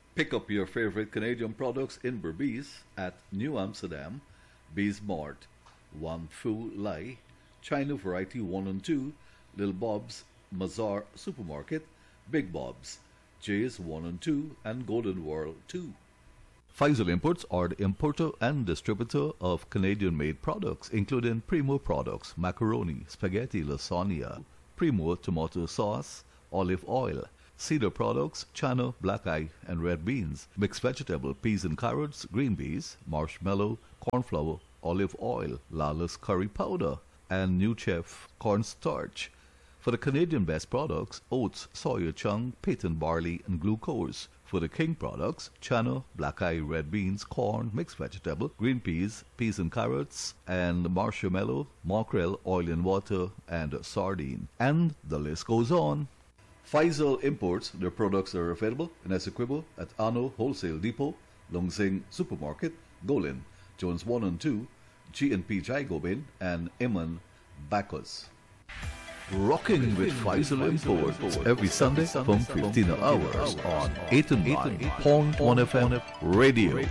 Pick up your favorite Canadian products in Berbice at New Amsterdam, Bees Mart, Wan Fu Lai, China Variety 1 and 2, Little Bob's Mazar Supermarket, Big Bob's, Jay's 1 and 2, and Golden World 2. Faisal Imports are the importer and distributor of Canadian-made products, including Primo products, macaroni, spaghetti, lasagna, Primo tomato sauce, olive oil, Cedar products, chana, black eye, and red beans, mixed vegetable, peas and carrots, green peas, marshmallow, cornflour, olive oil, Lala's curry powder, and New Chef cornstarch. For the Canadian best products, oats, soya chunk, patent barley, and glucose. For the King products, chana, black eye, red beans, corn, mixed vegetable, green peas, peas and carrots, and marshmallow, mackerel, oil and water, and sardine. And the list goes on. Faisal Imports, their products are available in Essequibo at Ano Wholesale Depot, Longsing Supermarket, Golin, Jones 1 and 2, G&P Jai-Gobin, and Iman Bacchus. Rocking with Faisal Imports every Sunday from 15 hours on 8 and 9, Point 1 FM, Radio.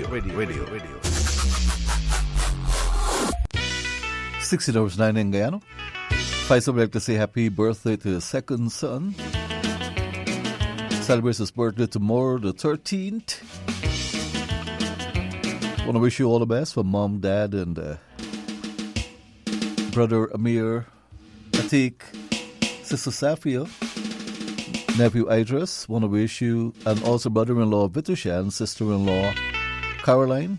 16 hours 9 in Guyana. Faisal would like to say happy birthday to his second son. Celebrates his birthday tomorrow, the 13th. Want to wish you all the best from mom, dad, and brother Amir, Atik, sister Safia, nephew Idris. Want to wish you, and also brother-in-law Vitushan, sister-in-law Caroline,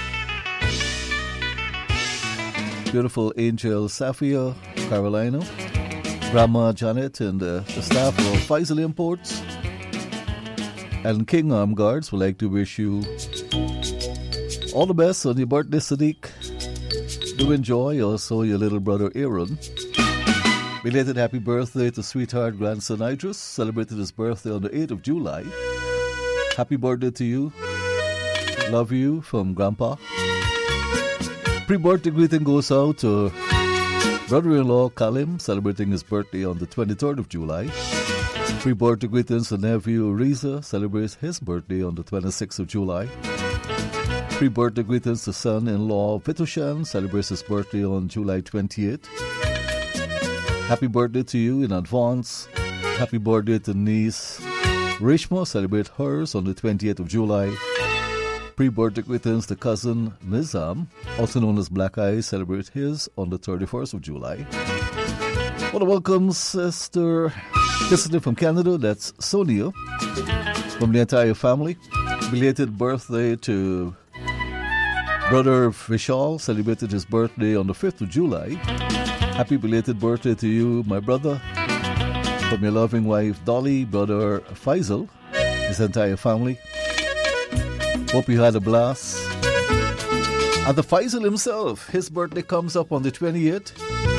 beautiful angel Safia, Carolina, Grandma Janet, and the staff of Faisal Imports. And King Arm Guards would like to wish you all the best on your birthday, Sadiq. Do enjoy also your little brother Aaron. Belated happy birthday to sweetheart grandson Idris, celebrated his birthday on the 8th of July. Happy birthday to you. Love you from Grandpa. Pre-birthday greeting goes out to brother-in-law Kalim, celebrating his birthday on the 23rd of July. Pre-birthday greetings to nephew Riza, celebrates his birthday on the 26th of July. Pre-birthday greetings to son-in-law Vitushan, celebrates his birthday on July 28th. Happy birthday to you in advance. Happy birthday to niece Rishma, celebrate hers on the 28th of July. Pre-birthday greetings to cousin Nizam, also known as Black Eyes, celebrate his on the 31st of July. Want to welcome sister listening from Canada, that's Sonia, from the entire family. Belated birthday to brother Vishal, celebrated his birthday on the 5th of July. Happy belated birthday to you, my brother, from your loving wife Dolly, brother Faisal, his entire family. Hope you had a blast. And the Faisal himself, his birthday comes up on the 28th.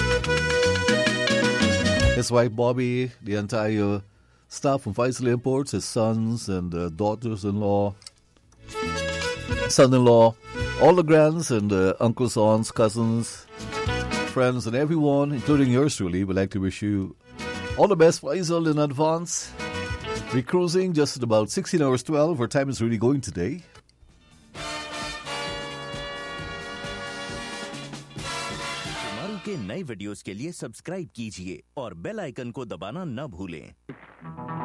His wife Bobby, the entire staff from Faisal Imports, his sons and daughters-in-law, son-in-law, all the grands and uncles, aunts, cousins, friends, and everyone, including yours truly, would like to wish you all the best, Faisal, in advance. We're cruising just at about 16 hours 12. Our time is really going today. के नए videos के लिए subscribe कीजिए और bell icon को दबाना न भूलें।